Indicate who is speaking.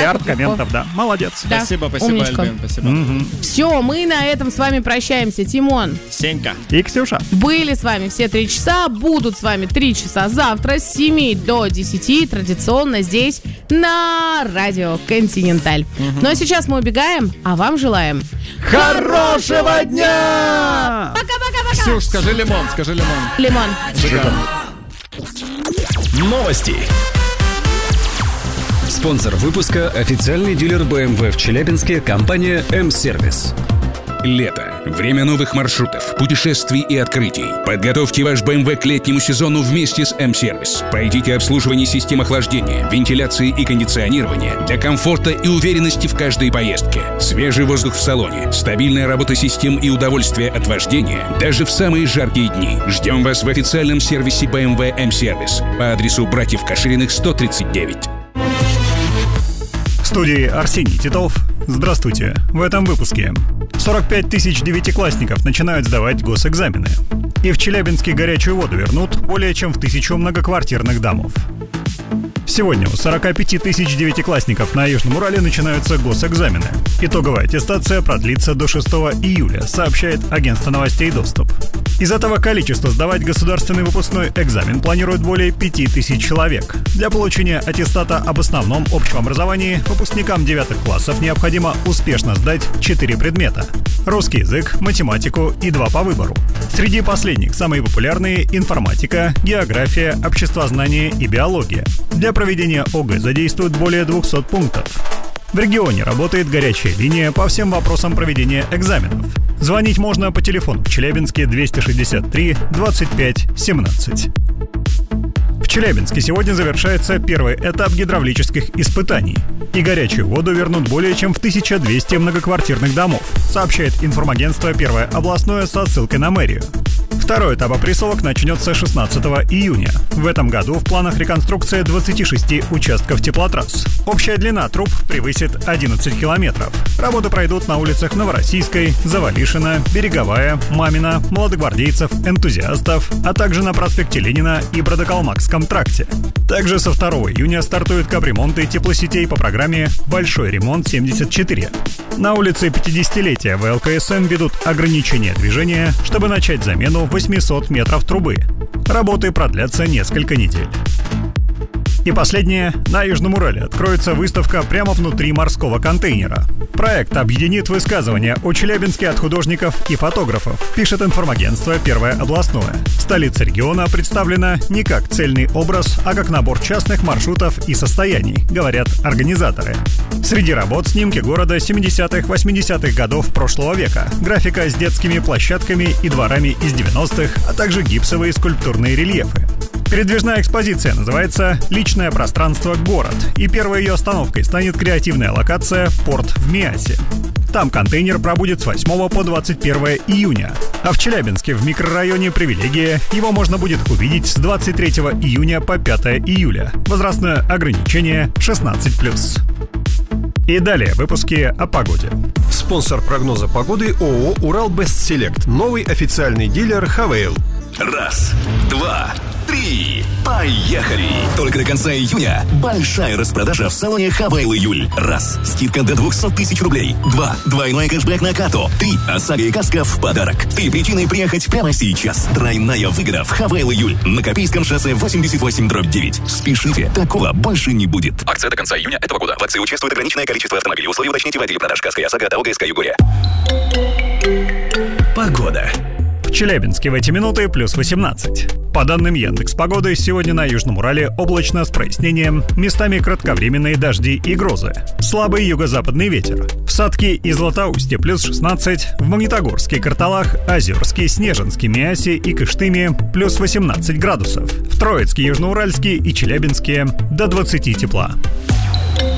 Speaker 1: Миллиард комментов, да. Молодец.
Speaker 2: Да.
Speaker 3: Спасибо,
Speaker 2: Умничка.
Speaker 3: Альбин, спасибо.
Speaker 2: Все, мы на этом с вами прощаемся. Тимон
Speaker 3: Сенька.
Speaker 1: И Ксюша.
Speaker 2: были с вами все 3 часа, будут с вами 3 часа завтра с 7 до 10 традиционно здесь на радио Континенталь. Ну а сейчас мы убегаем, а вам желаем
Speaker 1: Хорошего дня!
Speaker 2: Пока-пока-пока!
Speaker 3: Ксюш, скажи лимон.
Speaker 2: Лимон.
Speaker 4: Новости. Спонсор выпуска – официальный дилер BMW в Челябинске, компания М-Сервис.
Speaker 5: Лето. Время новых маршрутов, путешествий и открытий. Подготовьте ваш BMW к летнему сезону вместе с М-Сервис. Пройдите обслуживание систем охлаждения, вентиляции и кондиционирования для комфорта и уверенности в каждой поездке. Свежий воздух в салоне, стабильная работа систем и удовольствие от вождения даже в самые жаркие дни. Ждем вас в официальном сервисе BMW М-Сервис по адресу Братьев Кашириных, 139.
Speaker 1: В студии Арсений Титов. Здравствуйте. В этом выпуске 45 тысяч девятиклассников начинают сдавать госэкзамены. И в Челябинске горячую воду вернут более чем в 1000 многоквартирных домов. Сегодня у 45 тысяч девятиклассников на Южном Урале начинаются госэкзамены. Итоговая аттестация продлится до 6 июля, сообщает агентство новостей «Доступ». Из этого количества сдавать государственный выпускной экзамен планируют более 5000 человек. Для получения аттестата об основном общем образовании выпускникам 9 классов необходимо успешно сдать 4 предмета: русский язык, математику и 2 по выбору. Среди последних самые популярные — информатика, география, обществознание и биология. Для проведения ОГЭ задействуют более 200 пунктов. В регионе работает горячая линия по всем вопросам проведения экзаменов. Звонить можно по телефону в Челябинске 263 25 17. В Челябинске сегодня завершается первый этап гидравлических испытаний. И горячую воду вернут более чем в 1200 многоквартирных домов, сообщает информагентство «Первое областное» со ссылкой на мэрию. Второй этап опрысовок начнется 16 июня. В этом году в планах реконструкция 26 участков теплотрасс. Общая длина труб превысит 11 километров. Работы пройдут на улицах Новороссийской, Завалишина, Береговая, Мамина, Молодогвардейцев, Энтузиастов, а также на проспекте Ленина и Бродокалмакском тракте. Также со 2 июня стартуют капремонты теплосетей по программе «Большой ремонт-74». На улице 50-летия ВЛКСМ ведут ограничения движения, чтобы начать замену 800 метров трубы. Работы продлятся несколько недель. И последнее. На Южном Урале откроется выставка прямо внутри морского контейнера. Проект объединит высказывания о Челябинске от художников и фотографов, пишет информагентство «Первое областное». Столица региона представлена не как цельный образ, а как набор частных маршрутов и состояний, говорят организаторы. Среди работ снимки города 70-х, 80-х годов прошлого века, графика с детскими площадками и дворами из 90-х, а также гипсовые скульптурные рельефы. Передвижная экспозиция называется «Личное пространство. Город», и первой ее остановкой станет креативная локация «Порт в Миасе». Там контейнер пробудет с 8 по 21 июня. А в Челябинске в микрорайоне «Привилегия» его можно будет увидеть с 23 июня по 5 июля. Возрастное ограничение 16+. И далее выпуски о погоде.
Speaker 6: Спонсор прогноза погоды ООО «Урал-Бестселект». Новый официальный дилер «Хавейл».
Speaker 4: 1, 2, 3. Поехали! Только до конца июня большая распродажа в салоне «Хавейл Июль». 1. Скидка до 200 тысяч рублей. 2. Двойной кэшбэк на карту. 3. ОСАГО и каска в подарок. 3 причины приехать прямо сейчас. Тройная выгода в «Хавейл Июль» на Копейском шоссе 88/9. Спешите, такого больше не будет.
Speaker 7: Акция до конца июня этого года. В акции участвует ограниченное количество автомобилей. Условия уточните в отделе продаж «Каска и ОСАГО» ОГСК «Югория».
Speaker 4: Погода.
Speaker 1: В Челябинске в эти минуты плюс 18. По данным Яндекс.Погоды, сегодня на Южном Урале облачно с прояснением, местами кратковременные дожди и грозы. Слабый юго-западный ветер. В Садке и Златоусте плюс 16, в Магнитогорске, Карталах, Озерске, Снежинске, Миасе и Кыштыме плюс 18 градусов. В Троицке, Южноуральске и Челябинске до 20 тепла.